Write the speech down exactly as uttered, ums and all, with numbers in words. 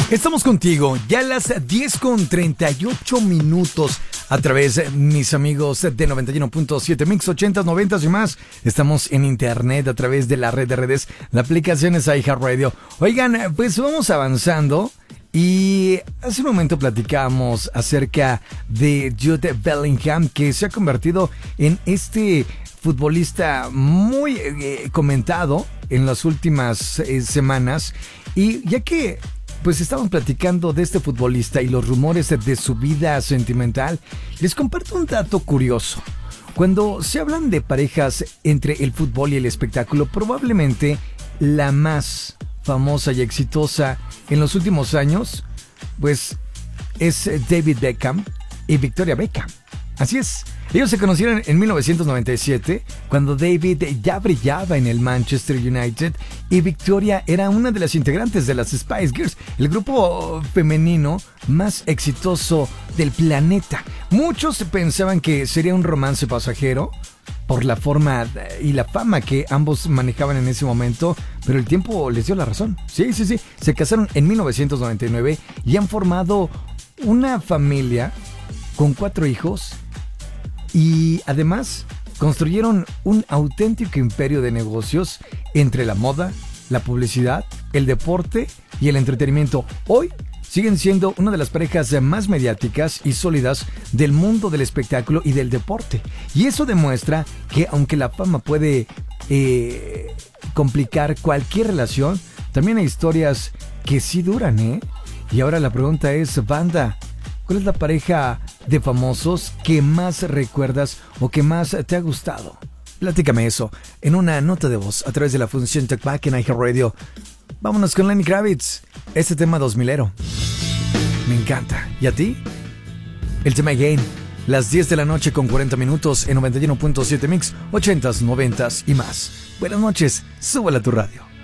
Estamos contigo ya a las diez con treinta y ocho minutos a través de mis amigos de noventa y uno punto siete Mix ochentas, noventas y más. Estamos en internet a través de la red de redes, la aplicación es iHeartRadio. Oigan, pues vamos avanzando y hace un momento platicamos acerca de Jude Bellingham, que se ha convertido en este futbolista muy eh, comentado en las últimas eh, semanas. Y ya que pues estamos platicando de este futbolista y los rumores de su vida sentimental, les comparto un dato curioso. Cuando se hablan de parejas entre el fútbol y el espectáculo, probablemente la más famosa y exitosa en los últimos años, pues es David Beckham y Victoria Beckham. Así es. Ellos se conocieron en mil novecientos noventa y siete, cuando David ya brillaba en el Manchester United y Victoria era una de las integrantes de las Spice Girls, el grupo femenino más exitoso del planeta. Muchos pensaban que sería un romance pasajero por la forma y la fama que ambos manejaban en ese momento, pero el tiempo les dio la razón. Sí, sí, sí. Se casaron en mil novecientos noventa y nueve y han formado una familia con cuatro hijos. Y además construyeron un auténtico imperio de negocios entre la moda, la publicidad, el deporte y el entretenimiento. Hoy siguen siendo una de las parejas más mediáticas y sólidas del mundo del espectáculo y del deporte. Y eso demuestra que aunque la fama puede eh, complicar cualquier relación, también hay historias que sí duran, ¿eh? Y ahora la pregunta es, banda, ¿cuál es la pareja de famosos que más recuerdas o que más te ha gustado? Platícame eso en una nota de voz a través de la función Talkback en iHeartRadio. Vámonos con Lenny Kravitz, este tema dos milero. Me encanta. ¿Y a ti? El tema Again, las diez de la noche con cuarenta minutos en noventa y uno punto siete Mix, ochentas, noventas y más. Buenas noches, súbela a tu radio.